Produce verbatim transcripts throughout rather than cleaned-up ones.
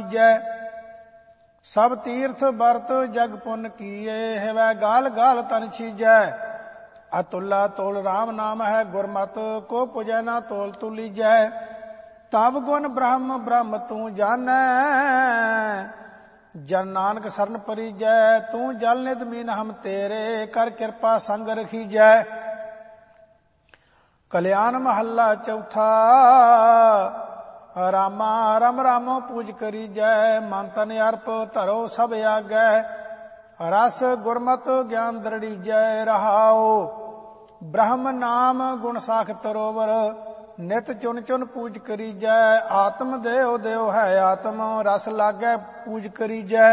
ਦੀਜੈ। ਸਭ ਤੀਰਥ ਬਰਤ ਜਗ ਪੁੰਨ ਕੀਏ, ਹਿਵੈ ਗਾਲ ਗਾਲ ਤਨ ਛੀਜੈ। ਅਤੁਲਾ ਤੋਲ ਰਾਮ ਨਾਮ ਹੈ ਗੁਰਮਤਿ, ਕੋ ਪੁਜੈ ਨਾ ਤੋਲ ਤੁਲੀਜੈ। ਤਵ ਗੁਣ ਬ੍ਰਹਮ ਬ੍ਰਹਮ ਤੂੰ ਜਾਣੈ, ਜਨ ਨਾਨਕ ਸਰਨ ਪਰੀਜੈ। ਤੂੰ ਜਲ ਨਿਧ ਮੀਨ ਹਮ ਤੇਰੇ, ਕਰ ਕਿਰਪਾ ਸੰਗ ਰਖੀਜੈ। ਕਲਿਆਣ ਮਹੱਲਾ ਚੌਥਾ। ਰਾਮਾ ਰਮ ਰਾਮੋ ਪੂਜ ਕਰੀਜੈ, ਮਨ ਤਨ ਅਰਪ ਧਰੋ ਸਭ ਆਗੈ। ਰਸ ਗੁਰਮਤਿ ਗਿਆਨ ਦ੍ਰਿੜੀਜੈ, ਰਹਾਉ ਬ੍ਰਹਮ ਨਾਮ ਗੁਣ ਸਾਖ ਤਰੋਵਰ। ਨਿਤ ਚੁਨ ਚੁਨ ਪੂਜ ਕਰੀਜੈ, ਆਤਮ ਦੇਉ ਦੇਉ ਹੈ ਆਤਮ। ਰਸ ਲਾਗੈ ਪੂਜ ਕਰੀਜੈ।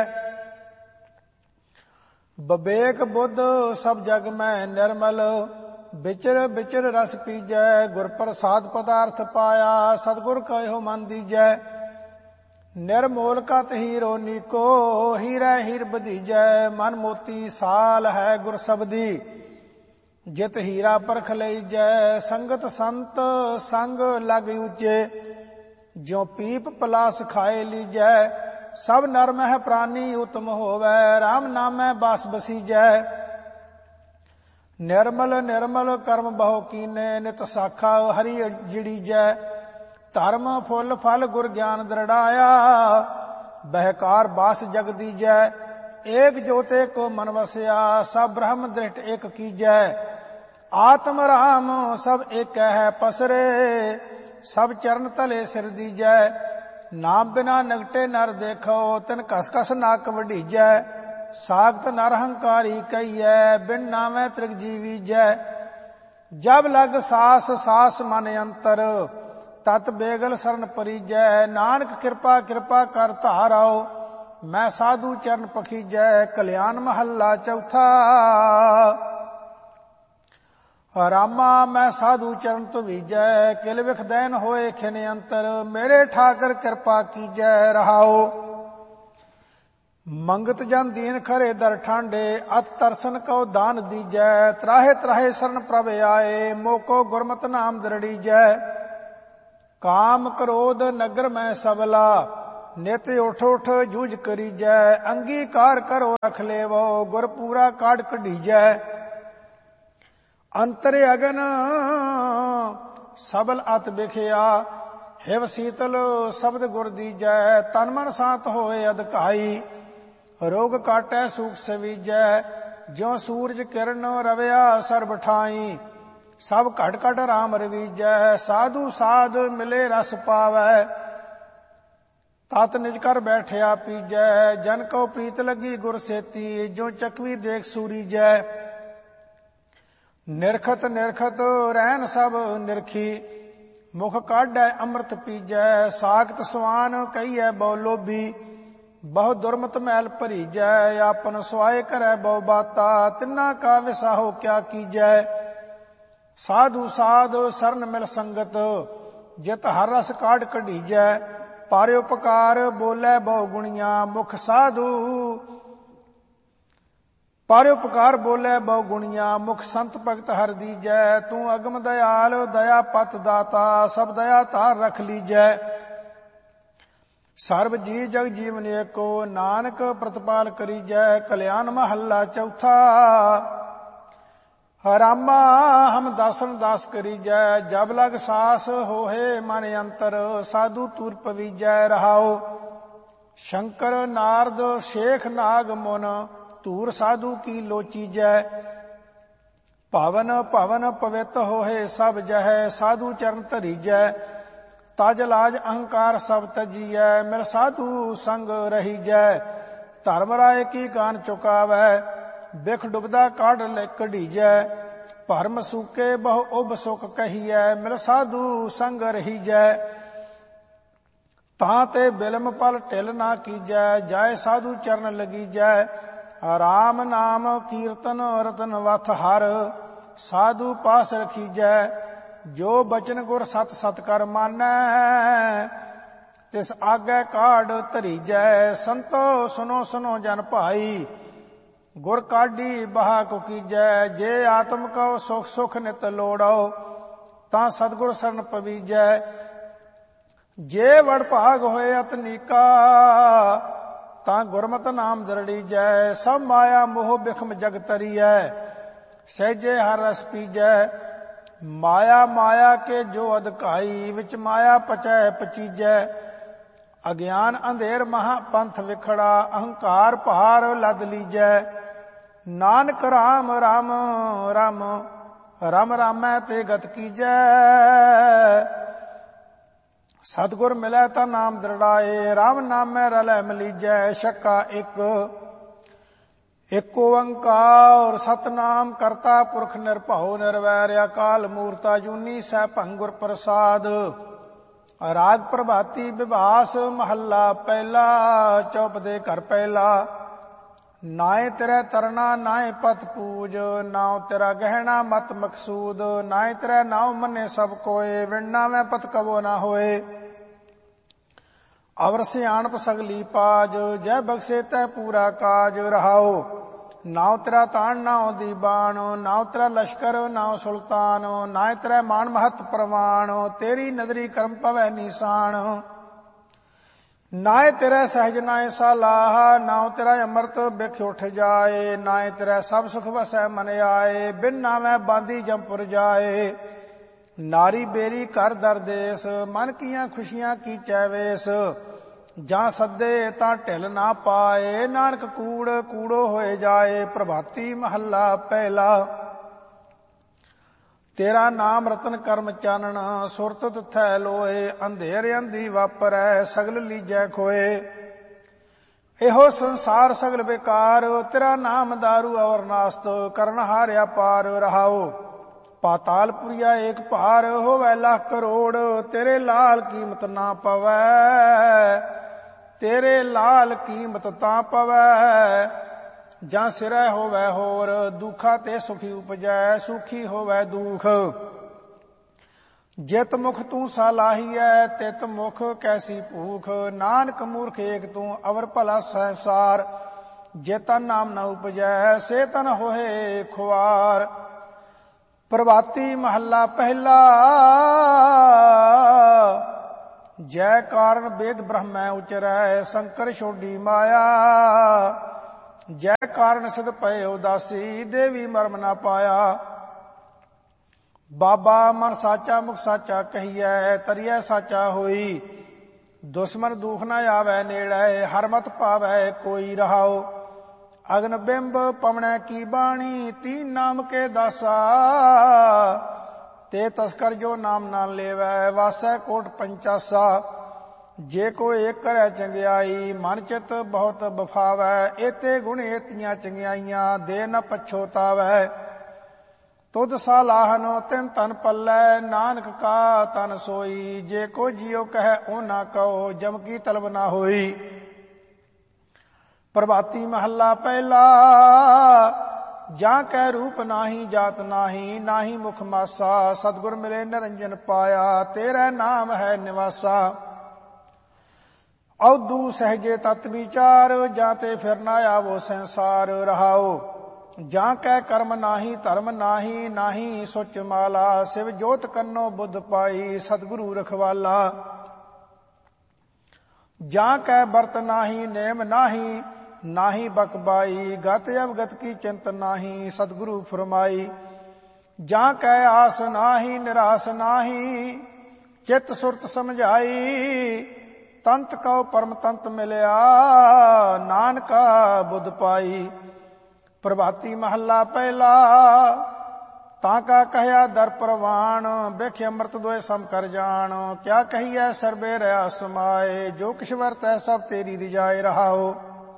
ਬਵੇਕ ਬੁੱਧ ਸਭ ਜਗ ਮੈਂ ਨਿਰਮਲ, ਵਿਚਰ ਵਿਚਰ ਰਸ ਪੀਜੈ। ਗੁਰ ਪ੍ਰਸਾਦ ਪਦਾਰਥ ਪਾਇਆ, ਸਤਿਗੁਰ ਕਹਿਓ ਮਨ ਦੀਜੈ। ਨਿਰਮੋਲ ਕਤ ਹੀਰੋ ਨੀਕੋ, ਹੀਰੈ ਹੀਰ ਬਧੀਜੈ। ਮਨ ਮੋਤੀ ਸਾਲ ਹੈ ਗੁਰ ਸਬਦੀ, ਜਿਤ ਹੀਰਾ ਪਰਖ ਲਈਜੈ। ਸੰਗਤ ਸੰਤ ਸੰਗ ਲਗ ਉਚੇ, ਜਿਉ ਪੀਪ ਪਲਾਸ ਖਾਏ ਲੀਜੈ। ਸਭ ਨਰ ਮਹਿ ਪ੍ਰਾਨੀ ਉਤਮ ਹੋਵੈ, ਰਾਮ ਨਾਮੈ ਬਾਸ ਬਸੀਜੈ। ਨਿਰਮਲ ਨਿਰਮਲ ਕਰਮ ਬਹੁ ਕੀਨੇ, ਨਿਤ ਸਾਖਾ ਹਰੀ ਜਿੜੀਜੈ। ਧਰਮ ਫੁੱਲ ਫਲ ਗੁਰ ਗਿਆਨ ਦ੍ਰਿੜਾਇਆ, ਬਹਿਕਾਰ ਬਾਸ ਜਗ ਦੀਜੈ। ਏਕ ਜੋਤੇ ਕੋ ਮਨ ਵਸਿਆ, ਸਭ ਬ੍ਰਹਮ ਦ੍ਰਿਸ਼ਟ ਏਕ ਕੀਜੈ। ਆਤਮ ਰਾਮ ਸਭ ਏਕੈ ਹੈ ਪਸਰੇ, ਸਭ ਚਰਨ ਤਲੇ ਸਿਰ ਦੀਜੈ। ਨਾਮ ਬਿਨਾ ਨਗਟੇ ਨਰ ਦੇਖੋ, ਤਿਨ ਕਸ ਕਸ ਨਾਕ ਵਢੀਜੈ। ਸਾਖਤ ਨਰ ਹੰਕਾਰੀ ਕਹੀਐ, ਬਿਨ ਨਾਮੈ ਤ੍ਰਿਗ ਜੀਵੀਜੈ। ਜਬ ਲਗ ਸਾਸ ਸਾਸ ਮਨ ਅੰਤਰ, ਤਤ ਬੇਗਲ ਸਰਨ ਪਰੀਜੈ। ਨਾਨਕ ਕਿਰਪਾ ਕਿਰਪਾ ਕਰ ਧਾਰਾਓ, ਮੈਂ ਸਾਧੂ ਚਰਨ ਪਖੀਜੈ। ਕਲਿਆਣ ਮਹੱਲਾ ਚੌਥਾ। ਰਾਮਾ ਮੈਂ ਸਾਧੂ ਚਰਨ ਧੁਵੀਜੈ, ਕਿਲ ਵਿਖ ਦੈਨ ਹੋਏ ਖਿਨ ਅੰਤਰ। ਮੇਰੇ ਠਾਕਰ ਕਿਰਪਾ ਕੀਜੈ, ਰਹਾਓ ਮੰਗਤ ਜਨ ਦੀਨ ਖਰੇ ਦਰ ਠਾਂਡੇ। ਅਤ ਤਰਸਨ ਕਉ ਦਾਨ ਦੀਜੈ, ਤਰਾਹੇ ਤਰਾਹੇ ਸਰਨ ਪ੍ਰਭ ਆਏ। ਮੋਕੋ ਗੁਰਮਤ ਨਾਮ ਦ੍ਰਿੜੀਜੈ। ਕਾਮ ਕ੍ਰੋਧ ਨਗਰ ਮੈਂ ਸਬਲਾ, ਨਿਤ ਉਠ ਉਠ ਜੂਝ ਕਰੀਜੈ। ਅੰਗੀਕਾਰ ਕਰੋ ਰਖ ਲੇਵੋ, ਗੁਰ ਪੂਰਾ ਕਾਢ ਕਢੀਜੈ। ਅੰਤਰ ਅਗਨ ਸਬਲ ਅਤ ਬਿਖਿਆ, ਹਿਵ ਸੀਤਲ ਸ਼ਬਦ ਗੁਰ ਦੀਜੈ। ਤਨ ਮਨ ਸਾਤ ਹੋਏ ਅਧਿਕਾਈ, ਰੋਗ ਕਾਟੈ ਸੂਖ ਸਵੀਜੈ। ਜਿਉ ਸੂਰਜ ਕਿਰਨ ਰਵਿਆ ਸਰਬ ਠਾਈ, ਸਭ ਘਟ ਘਟ ਰਾਮ ਰਵੀਜੈ। ਸਾਧੂ ਸਾਧ ਮਿਲੇ ਰਸ ਪਾਵੈ, ਤਤ ਨਿਜ ਕਰ ਬੈਠਿਆ ਪੀਜੈ। ਜਨ ਕਉ ਪ੍ਰੀਤ ਲੱਗੀ ਗੁਰ ਸੇਤੀ, ਜੋ ਚਕਵੀ ਦੇਖ ਸੂਰੀਜੈ। ਨਿਰਖਤ ਨਿਰਖਤ ਰਹਿਨ ਸਭ ਨਿਰਖੀ, ਮੁਖ ਕਾਢੈ ਅੰਮ੍ਰਿਤ ਪੀਜੈ। ਸਾਖਤ ਸਵਾਨ ਕਹੀਐ ਬਹੁ ਲੋਭੀ, ਬਹੁ ਦੁਰਮਤ ਮੈਲ ਭਰੀਜੈ। ਆਪਨ ਸੁਆਏ ਕਰੈ ਬਹੁ ਬਾਤਾ, ਤਿੰਨਾ ਕਾ ਵਿਸਾਹੋ ਕਿਆ ਕੀਜੈ। ਸਾਧੂ ਸਾਧ ਸਰਨ ਮਿਲ ਸੰਗਤ, ਜਿਤ ਹਰ ਰਸ ਕਾਢ ਕਢੀਜੈ। ਪਰ ਉਪਕਾਰ ਬੋਲੇ ਬਹੁ ਗੁਣੀਆਂ, ਮੁਖ ਸਾਧੂ ਪਰ ਉਪਕਾਰ ਬੋਲੇ ਬਹੁ ਗੁਣੀਆਂ। ਮੁਖ ਸੰਤ ਭਗਤ ਹਰ ਦੀਜੈ। ਤੂੰ ਅਗਮ ਦਇਆਲ ਦਇਆ ਪਤ ਦਾਤਾ, ਸਭ ਦਇਆ ਧਾਰ ਰਖ ਲੀਜੈ। ਸਰਬ ਜੀ ਜਗ ਜੀਵਨ ਏਕੋ, ਨਾਨਕ ਪ੍ਰਤਪਾਲ ਕਰੀਜੈ। ਕਲਿਆਣ ਮਹੱਲਾ ਚੌਥਾ। ਰਾਮਾ ਹਮ ਦਾਸਨ ਦਾਸ ਕਰੀਜੈ, ਜਬ ਲਗ ਸਾਸ ਹੋਏ ਮਨ ਅੰਤਰ। ਸਾਧੂ ਤੂਰ ਪਵੀਜੈ, ਰਹਾਓ ਸ਼ੰਕਰ ਨਾਰਦ ਸ਼ੇਖ ਨਾਗ ਮੁਨ। ਧੂਰ ਸਾਧੂ ਕੀ ਲੋਚੀਜੈ। ਭਵਨ ਭਵਨ ਪਵਿੱਤ ਹੋਏ ਸਭ ਜਹੈ, ਸਾਧੂ ਚਰਨ ਧਰੀਜੈ। ਤਜ ਲਾਜ ਅਹੰਕਾਰ ਸਭ ਤਜੀਐ, ਮਿਲ ਸਾਧੂ ਸੰਗ ਰਹੀਜੈ। ਧਰਮ ਰਾਏ ਕੀ ਕਾਨ ਚੁਕਾਵੈ, ਬਿਖ ਡੁਬਦਾ ਕਾਢ ਲੈ ਕਢੀਜੈ। ਭਰਮ ਸੂਕੇ ਬਹੁ ਉਬ ਸੁਖ ਕਹੀਐ, ਮਿਲ ਸਾਧੂ ਸੰਗ ਰਹੀਜੈ। ਤਾਂ ਤੇ ਬਿਲਮ ਪਲ ਢਿਲ ਨਾ ਕੀਜੈ, ਜਾਏ ਸਾਧੂ ਚਰਨ ਲਗੀਜੈ। ਰਾਮ ਨਾਮ ਕੀਰਤਨ ਰਤਨ ਵਥ ਹਰ, ਸਾਧੂ ਪਾਸ ਰਖੀਜੈ। ਜੋ ਬਚਨ ਗੁਰ ਸਤ ਸਤ ਕਰ ਮਾਨੈ, ਤਿਸ ਆਗੇ ਕਾਢ ਧਰੀਜੈ। ਸੰਤੋ ਸੁਨੋ ਸੁਨੋ ਜਨ ਭਾਈ, ਗੁਰ ਕਾਢੀ ਬਹਾ ਕੋ ਕੀਜੈ। ਜੇ ਆਤਮ ਕਉ ਸੁਖ ਸੁਖ ਨਿਤ ਲੋੜੋ, ਤਾਂ ਸਤਿਗੁਰ ਸਰਨ ਪਵੀਜੈ। ਜੇ ਵਡ ਭਾਗ ਹੋਏ ਅਤਨੀਕਾ ਤਾਂ ਗੁਰਮਤਿ ਨਾਮ ਦਰੜੀਜੈ। ਸਭ ਮਾਇਆ ਮੋਹ ਬਿਖਮ ਜਗ ਤਰੀਐ ਸਹਿਜੇ ਹਰ ਰਸ ਪੀਜੈ। ਮਾਇਆ ਮਾਇਆ ਕੇ ਜੋ ਅਧਿਕਾਈ ਵਿੱਚ ਮਾਇਆ ਪਚੈ ਪਚੀਜੈ। ਅਗਿਆਨ ਅੰਧੇਰ ਮਹਾ ਪੰਥ ਵਿਖੜਾ ਅਹੰਕਾਰ ਭਾਰ ਲੱਦ ਲੀਜੈ। ਨਾਨਕ ਰਾਮ ਰਾਮ ਰਾਮ ਰਾਮ ਰਾਮੈ ਤੇ ਗਤ ਕੀਜੈ। ਸਤਿਗੁਰ ਮਿਲੈ ਤਾਂ ਨਾਮ ਦ੍ਰਿੜਾਏ ਰਾਮ ਨਾਮੈ ਰਲੈ ਮਿਲੀਜੈ। ਸ਼ੱਕਾ ਇੱਕ ਏਕ ਓੰਕਾਰ ਸਤਨਾਮ ਕਰਤਾ ਪੁਰਖ ਨਿਰਭਉ ਨਿਰਵੈਰ ਅਕਾਲ ਮੂਰਤ ਅਜੂਨੀ ਸੈਭੰ ਗੁਰ ਪ੍ਰਸਾਦ। ਰਾਗ ਪ੍ਰਭਾਤੀ ਵਿਭਾਸ ਮਹੱਲਾ ਪਹਿਲਾ। ਚੌਪਦੇ ਘਰ ਪਹਿਲਾ। ਨਾਏ ਤੇਰੇ ਤਰਨਾ ਨਾਏ ਪਤ ਪੂਜ ਨਾਉ ਤੇਰਾ ਗਹਿਣਾ ਮਤ ਮਕਸੂਦ। ਨਾਏ ਤੇਰੇ ਨਾਉ ਮੰਨੇ ਸਭ ਕੋਏ ਵਿਣਨਾ ਮੈਂ ਪਤ ਕਬੋ ਨਾ ਹੋਏ। ਅਵਰ ਸਿਆਣਪ ਸਗਲੀ ਪਾਜ ਜੈ ਬਖਸ਼ੇ ਤੈ ਪੂਰਾ ਕਾਜ ਰਹਾਓ। ਨਾਉ ਤੇਰਾ ਤਾਣ ਨਾਉ ਦੀ ਬਾਣ ਨਾਉ ਤੇਰਾ ਲਸ਼ਕਰ ਨਾਉ ਸੁਲਤਾਨ। ਨਾਏ ਤੇਰਾ ਮਾਨ ਮਹਤ ਪ੍ਰਵਾਨ ਤੇਰੀ ਨਦਰੀ ਕਰਮ ਪਵੈ ਨੀਸਾਨ। ਨਾਏ ਤੇਰਾ ਸਹਿਜ ਨਾਏ ਸਾਲਾਹ ਨਾਉ ਤੇਰਾ ਅੰਮ੍ਰਿਤ ਬਿਖ ਉਠ ਜਾਏ। ਨਾਏ ਤੇਰਾ ਸਭ ਸੁਖ ਵਸੈ ਮਨ ਆਏ ਬਿਨ ਨਾਵੇਂ ਬਾਂਦੀ ਜੰਪੁਰ ਜਾਏ। ਨਾਰੀ ਬੇਰੀ ਕਰ ਦਰਦੇਸ ਮਨ ਕੀਆਂ ਖੁਸ਼ੀਆਂ ਕੀਚੈ ਵੇਸ। ਜਾਂ ਸੱਦੇ ਤਾਂ ਢਿਲ ਨਾ ਪਾਏ ਨਾਨਕ ਕੂੜ ਕੂੜੋ ਹੋਏ ਜਾਏ। ਪ੍ਰਭਾਤੀ ਮਹੱਲਾ ਪਹਿਲਾ। ਤੇਰਾ ਨਾਮ ਰਤਨ ਕਰਮ ਚਾਨਣ ਸੁਰਤ ਤੁਥੈ ਲੋਏ। ਅੰਧੇਰ ਅੰਧੀ ਵਾਪਰੈ ਸਗਲ ਲੀਜੈ ਖੋਏ। ਇਹੋ ਸੰਸਾਰ ਸਗਲ ਬੇਕਾਰ ਤੇਰਾ ਨਾਮ ਦਾਰੂ ਅਵਰ ਨਾਸਤ। ਕਰਨ ਹਾਰਿਆ ਪਾਰ ਰਹਾਓ। ਪਾਤਾਲ ਪੁਰੀਆ ਏਕ ਭਾਰ ਹੋਵੈ ਲੱਖ ਕਰੋੜ। ਤੇਰੇ ਲਾਲ ਕੀਮਤ ਨਾ ਪਵੈ ਤੇਰੇ ਲਾਲ ਕੀਮਤ ਤਾਂ ਪਵੈ। ਜਾਂ ਸਿਰੈ ਹੋਵੈ ਹੋਰ ਦੁਖਾ ਤੇ ਸੁਖੀ ਉਪਜੈ ਸੁਖੀ ਹੋਵੈ ਦੁਖ। ਜਿਤ ਮੁਖ ਤੂੰ ਸਾਲਾਹੀਐ ਤਿਤ ਮੁਖ ਕੈਸੀ ਭੂਖ। ਨਾਨਕ ਮੂਰਖ ਏਕ ਤੂੰ ਅਵਰ ਭਲਾ ਸੰਸਾਰ। ਜੇ ਤਨ ਨਾਮ ਨ ਉਪਜੈ ਸੇ ਤਨ ਹੋਏ ਖੁਆਰ। ਪ੍ਰਭਾਤੀ ਮਹੱਲਾ ਪਹਿਲਾ। ਜੈ ਕਾਰਨ ਵੇਦ ਬ੍ਰਹਮੈ ਉਚਰੈ ਸ਼ੰਕਰ ਛੋਡੀ ਮਾਇਆ। ਜੈ ਕਾਰਨ ਸਿਧ ਪਏ ਉਦਾਸੀ ਦੇਵੀ ਮਰਮ ਨਾ ਪਾਇਆ। ਬਾਬਾ ਮਨ ਸਾਚਾ ਮੁਖ ਸਾਚਾ ਕਹੀਐ ਤਰੀਐ ਸਾਚਾ ਹੋਈ। ਦੁਸ਼ਮਨ ਦੁਖ ਨਾ ਆਵੈ ਨੇੜੇ ਹਰ ਮਤ ਪਾਵੈ ਕੋਈ ਰਹਾਓ। ਅਗਨ ਬਿੰਬ ਪਵਣੈ ਕੀ ਬਾਣੀ ਤੀਨ ਨਾਮ ਕੇ ਦਾਸਾ। ਤੇ ਤਸਕਰ ਜੋ ਨਾਮ ਨਾ ਲੇਵੈ ਵਾਸੈ ਕੋਟ ਪੰਚਾਸਾ। ਜੇ ਕੋ ਏਕ ਕਰੈ ਚੰਗਿਆਈ ਮਨ ਚਿਤ ਬਹੁਤ ਬਫਾਵੈ। ਏਤੇ ਗੁਣ ਏਤੀਆਂ ਚੰਗਿਆਈਆਂ ਦੇ ਨ ਪਛੋਤਾਵੈ। ਤੁਧ ਸਾਲਾਹਨ ਤਿਨ ਤਨ ਪੱਲੈ ਨਾਨਕ ਕਾ ਤਨ ਸੋਈ। ਜੇ ਕੋ ਜਿਉ ਕਹੈ ਓ ਨਾ ਕਹੋ ਜਮ ਕੀ ਤਲਬ ਨਾ ਹੋਈ। ਪ੍ਰਭਾਤੀ ਮਹੱਲਾ ਪਹਿਲਾ। ਜਾਂ ਕੈ ਰੂਪ ਨਾਹੀ ਜਾਤ ਨਾਹੀ ਨਾਹੀ ਮੁਖ ਮਾਸਾ। ਸਤਿਗੁਰ ਮਿਲੇ ਨਿਰੰਜਨ ਪਾਇਆ ਤੇਰਾ ਨਾਮ ਹੈ ਨਿਵਾਸਾ। ਔਦੂ ਸਹਜੇ ਤਤ ਵਿਚਾਰ ਜਾਂ ਤੇ ਫਿਰ ਨਾ ਆਵੋ ਸੰਸਾਰ ਰਹਾਓ। ਜਾਂ ਕੈ ਕਰਮ ਨਾਹੀ ਧਰਮ ਨਾਹੀ ਨਾਹੀ ਸੁਚ ਮਾਲਾ। ਸਿਵ ਜੋਤ ਕੰਨੋ ਬੁੱਧ ਪਾਈ ਸਤਿਗੁਰੂ ਰਖਵਾਲਾ। ਜਾਂ ਕੈ ਬਰਤ ਨਾਹੀ ਨੇਮ ਨਾਹੀ ਨਾਹੀ ਬਕਬਾਈ। ਗਤ ਅਵਗਤ ਕੀ ਚਿੰਤ ਨਾਹੀ ਸਤਿਗੁਰੂ ਫਰਮਾਈ। ਜਾਂ ਕੈ ਆਸ ਨਾਹੀ ਨਿਰਾਸ ਨਾਹੀ ਚਿਤ ਸੁਰਤ ਸਮਝਾਈ। ਤੰਤ ਕਉ ਪਰਮ ਤੰਤ ਮਿਲਿਆ ਨਾਨਕਾ ਬੁੱਧ ਪਾਈ। ਪ੍ਰਭਾਤੀ ਮਹੱਲਾ ਪਹਿਲਾ। ਤਾਂ ਕਾ ਕਹਿਆ ਦਰ ਪ੍ਰਵਾਣ ਬਿਖ ਅੰਮ੍ਰਿਤ ਦੋਏ ਸਮ ਕਰ ਜਾਣ। ਕਿਆ ਕਹੀਐ ਸਰਬੇ ਰਹਾ ਸਮਾਏ ਜੋ ਕਿਛ ਵਰਤੈ ਸਭ ਤੇਰੀ ਰਿਜਾਏ ਰਹਾਓ।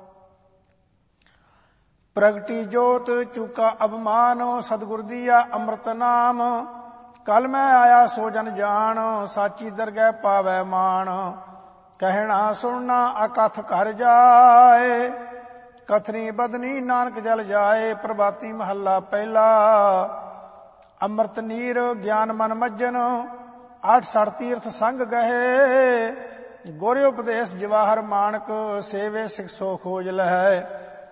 ਪ੍ਰਗਟੀ ਜੋਤ ਚੁਕਾ ਅਭਮਾਨ ਸਤਿਗੁਰ ਦੀਆ ਅੰਮ੍ਰਿਤ ਨਾਮ। ਕਲ ਮੈਂ ਆਇਆ ਸੋ ਜਨ ਜਾਣ ਸਾਚੀ ਦਰਗਹਿ ਪਾਵੈ ਮਾਣ। ਕਹਿਣਾ ਸੁਣਨਾ ਅਕਥ ਕਰ ਜਾਏ ਕਥਨੀ ਬਦਨੀ ਨਾਨਕ ਜਲ ਜਾਏ। ਪ੍ਰਭਾਤੀ ਮਹੱਲਾ ਪਹਿਲਾ। ਅੰਮ੍ਰਿਤ ਨੀਰ ਗਿਆਨ ਮਨ ਮੱਜਨ ਆਠ ਸੜ ਤੀਰਥ ਸੰਗ ਗਏ। ਗੁਰ ਉਪਦੇਸ਼ ਜਵਾਹਰ ਮਾਨਕ ਸੇਵੇ ਸਿਖ ਸੋ ਖੋਜ ਲਹੈ।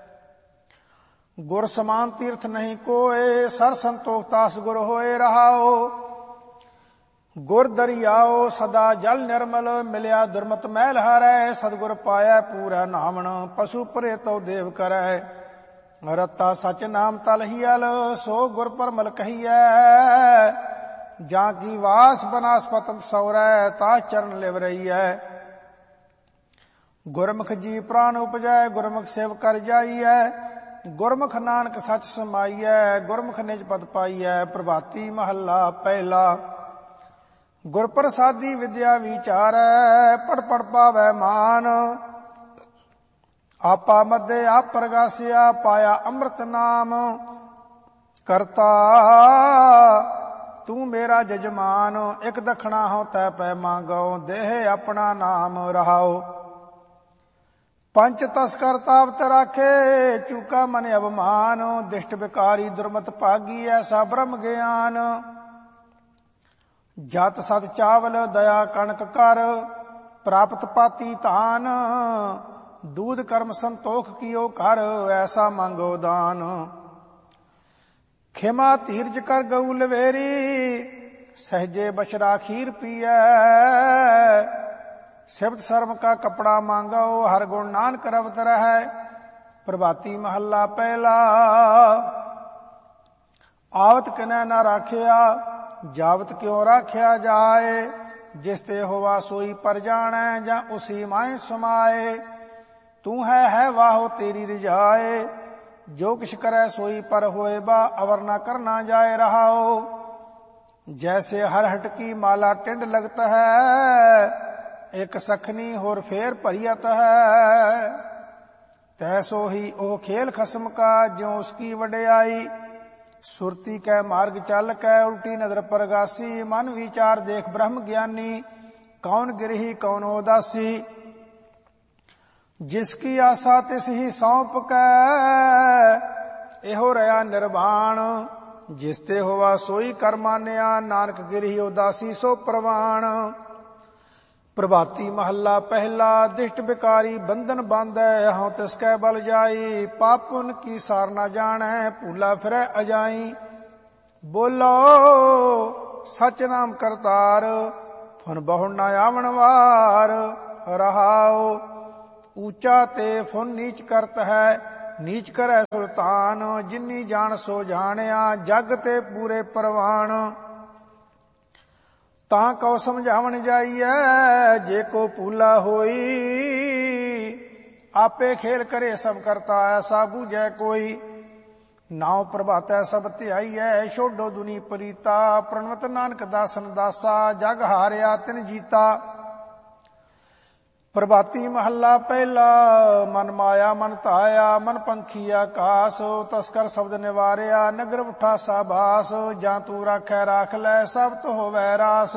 ਗੁਰ ਸਮਾਨ ਤੀਰਥ ਨਹੀਂ ਕੋਏ ਸਰ ਸੰਤੋਖ ਤਾਸ ਗੁਰ ਹੋਏ ਰਹਾਓ। ਗੁਰ ਦਰਿਆਓ ਸਦਾ ਜਲ ਨਿਰਮਲ, ਮਿਲਿਆ ਦੁਰਮਤ ਮਹਿਲ ਹਾਰੈ। ਸਤਿਗੁਰ ਪਾਇਆ ਪੂਰਾ ਨਾਮਣ, ਪਸ਼ੂ ਪਰੇ ਤਉ ਦੇਵ ਕਰੈ। ਰਤਾ ਸਚ ਨਾਮ ਤਲਹੀਅਲ, ਸੋ ਗੁਰ ਪਰਮਲ ਕਹੀਐ। ਜਾਂ ਕੀ ਵਾਸ ਬਨਾਸਪਤ ਸੌਰੈ, ਤਾ ਚਰਨ ਲਿਵ ਰਹੀਐ। ਗੁਰਮੁਖ ਜੀ ਪ੍ਰਾਨ ਉਪਜੈ, ਗੁਰਮੁਖ ਸੇਵ ਕਰ ਜਾਈਐ। ਗੁਰਮੁਖ ਨਾਨਕ ਸਚ ਸਮਾਈਐ, ਗੁਰਮੁਖ ਨਿਜ ਪਦ ਪਾਈਐ। ਪ੍ਰਭਾਤੀ ਮਹੱਲਾ ਪਹਿਲਾ। ਗੁਰ ਪ੍ਰਸਾਦੀ ਵਿਦਿਆ ਵਿਚਾਰੈ, ਪੜ ਪੜ ਪਾਵੈ ਮਾਨ। ਆਪਾ ਮਧੇ ਆਪ ਪ੍ਰਗਾਸਿਆ, ਪਾਇਆ ਅੰਮ੍ਰਿਤ ਨਾਮ। ਕਰਤਾ ਤੂੰ ਮੇਰਾ ਜਜਮਾਨ, ਇਕ ਦਖਣਾ ਹਉ ਤੈ ਪੈ ਮੰਗਉ। ਦੇਹ ਆਪਣਾ ਨਾਮ ਰਹਾਉ। ਪੰਚ ਤਸਕਰ ਤਾਵਤ ਰਾਖੇ, ਚੂਕਾ ਮਨ ਅਭਮਾਨ। ਦਿਸ਼ਟ ਵਿਕਾਰੀ ਦੁਰਮਤ ਭਾਗੀ, ਐਸਾ ਬ੍ਰਹਮ ਗਿਆਨ। ਜਤ ਸਤ ਚਾਵਲ ਦਇਆ ਕਣਕ ਕਰ, ਪ੍ਰਾਪਤ ਪਾਤੀ ਧਾਨ। ਦੂਧ ਕਰਮ ਸੰਤੋਖ ਕੀਓ ਕਰ, ਐਸਾ ਮੰਗੋ ਦਾਨ। ਖਿਮਾ ਧੀਰਜ ਕਰ ਗਊ ਲਵੇਰੀ, ਸਹਜੇ ਬਸ਼ਰਾ ਖੀਰ ਪੀਐ। ਸਿਫਤ ਸਰਮ ਕਾ ਕਪੜਾ ਮੰਗੋ, ਹਰ ਗੁਣ ਨਾਨਕ ਰਵਤ ਰਹੈ। ਪ੍ਰਭਾਤੀ ਮਹੱਲਾ ਪਹਿਲਾ। ਆਵਤ ਕਿਨੈ ਨਾ ਰਾਖਿਆ, ਜਾਵਤ ਕਿਉ ਰਾਖਿਆ ਜਾਏ। ਜਿਸ ਤੇ ਹੋਵਾ ਸੋਈ ਪਰ ਜਾਣੈ, ਜਾਂ ਉਸੀ ਮਾਇ ਸਮਾਏ। ਤੂੰ ਹੈ ਹੈ ਵਾਹੋ ਤੇਰੀ ਰਜਾਏ, ਜੋ ਕਿਛ ਕਰੈ ਸੋਈ ਪਰ ਹੋਏ ਬਾ। ਅਵਰ ਨਾ ਕਰਨਾ ਜਾਏ ਰਹਾਓ। ਜੈਸੇ ਹਰ ਹਟਕੀ ਮਾਲਾ ਟਿੰਡ ਲਗਤ ਹੈ, ਇਕ ਸਖਨੀ ਹੋਰ ਫੇਰ ਭਰੀਅਤ ਹੈ। ਤੈਸੋ ਹੀ ਉਹ ਖੇਲ ਖਸਮ ਕਾ, ਜਿਉ ਉਸਕੀ ਵਡਿਆਈ। ਸੁਰਤੀ ਕੈ ਮਾਰਗ ਚੱਲ ਕੈ, ਉਲਟੀ ਨਦਰ ਪ੍ਰਗਾਸੀ। ਮਨ ਵਿਚਾਰ ਦੇਖ ਬ੍ਰਹਮ ਗਿਆਨੀ, ਕੌਣ ਗਿਰਹੀ ਕੌਣ ਉਦਾਸੀ। ਜਿਸ ਕੀ ਆਸਾ ਤਿਸ ਹੀ ਸੌਂਪ ਕੈ, ਇਹੋ ਰਹਾ ਨਿਰਵਾਣ। ਜਿਸ ਤੇ ਹੋਵਾ ਸੋਈ ਕਰ ਮਾਨਿਆ, ਨਾਨਕ ਗਿਰਹੀ ਉਦਾਸੀ ਸੋ ਪ੍ਰਵਾਣ। ਪ੍ਰਭਾਤੀ ਮਹੱਲਾ ਪਹਿਲਾ। ਦਿਸ਼ਟ ਵਿਕਾਰੀ ਬੰਧਨ ਬਾਂਧੈ, ਹਉ ਤਿਸ ਕੈ ਬਲ ਜਾਈ। ਪਾਪ ਪੁਨ ਕੀ ਸਾਰ ਨਾ ਜਾਣੈ, ਭੂਲਾ ਫਿਰੈ ਅਜਾਈ। ਬੋਲੋ ਸਚ ਨਾਮ ਕਰਤਾਰ, ਫੁਨ ਬਹੁ ਨਾ ਆਵਣ ਵਾਰ। ਰਹਾਉ ਊਚਾ ਤੇ ਫੁਨ ਨੀਚ ਕਰਤ ਹੈ, ਨੀਚ ਕਰੈ ਸੁਲਤਾਨ। ਜਿਨੀ ਜਾਣ ਸੋ ਜਾਣਿਆ, ਜਗ ਤੇ ਪੂਰੇ ਪ੍ਰਵਾਨ। ਤਾਂ ਕਉ ਸਮਝਾਵਣ ਜਾਈਐ, ਜੇ ਕੋ ਭੂਲਾ ਹੋਈ। ਆਪੇ ਖੇਲ ਕਰੇ ਸਭ ਕਰਤਾ, ਐਸਾ ਬੂਝੈ ਕੋਈ। ਨਾਉ ਪ੍ਰਭਾਤੈ ਸਭ ਧਿਆਈਐ, ਛੋਡੋ ਦੁਨੀ ਪ੍ਰੀਤਾ। ਪ੍ਰਣਵਤ ਨਾਨਕ ਦਾਸਨ ਦਾਸਾ, ਜਗ ਹਾਰਿਆ ਤਿਨ ਜੀਤਾ। ਪ੍ਰਭਾਤੀ ਮਹੱਲਾ ਪਹਿਲਾ। ਮਨ ਮਾਇਆ ਮਨ ਧਾਇਆ, ਮਨ ਪੰਖੀ ਆਕਾਸ। ਤਸਕਰ ਸ਼ਬਦ ਨਿਵਾਰਿਆ, ਨਗਰ ਉਠਾ ਸਾਬਾਸ। ਜਾਂ ਤੂੰ ਰਾਖੈ ਰਾਖ ਲੈ, ਸਭ ਤੋ ਹੋਵੈ ਰਾਸ।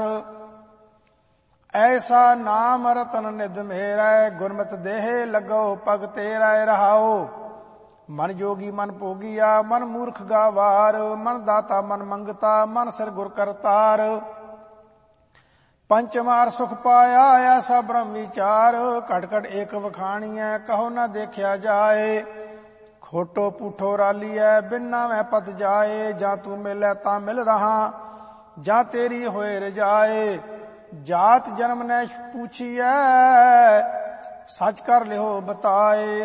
ਐਸਾ ਨਾਮ ਰਤਨ ਨਿਧ ਮੇਰੈ, ਗੁਰਮਤਿ ਦੇਹ ਲੱਗੋ ਪਗ ਤੇਰੈ। ਰਹਾਉ ਮਨ ਜੋਗੀ ਮਨ ਭੋਗੀਆ, ਮਨ ਮੂਰਖ ਗਾਵਾਰ। ਮਨ ਦਾਤਾ ਮਨ ਮੰਗਤਾ, ਮਨ ਸਿਰ ਗੁਰ ਕਰਤਾਰ। ਪੰਚਮਾਰ ਸੁਖ ਪਾਇਆ, ਐਸਾ ਬ੍ਰਹਮ ਵਿਚਾਰ। ਘਟ ਘਟ ਏਕ ਵਖਾਣੀਐ, ਕਹੋ ਨਾ ਦੇਖਿਆ ਜਾਏ। ਖੋਟੋ ਪੂਠੋ ਰਾਲੀਐ, ਬਿਨ ਨਾਵੈ ਪਤ ਜਾਏ। ਜਾਂ ਤੂੰ ਮਿਲੈ ਤਾਂ ਮਿਲ ਰਹਾ, ਜਾਂ ਤੇਰੀ ਹੋਏ ਰਜਾਏ। ਜਾਤ ਜਨਮ ਨੈ ਪੁੱਛੀਐ, ਸਚ ਕਰ ਲਿਓ ਬਤਾਏ।